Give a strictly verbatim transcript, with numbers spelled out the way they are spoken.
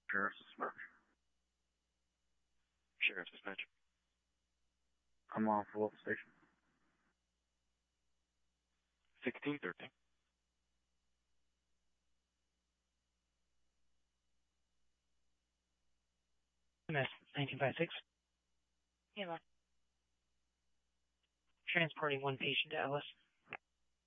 Sheriff's dispatch. Sheriff's dispatch. I'm on for local station. sixteen thirteen. M S nineteen fifty-six. Yeah, Transporting one patient to Ellis.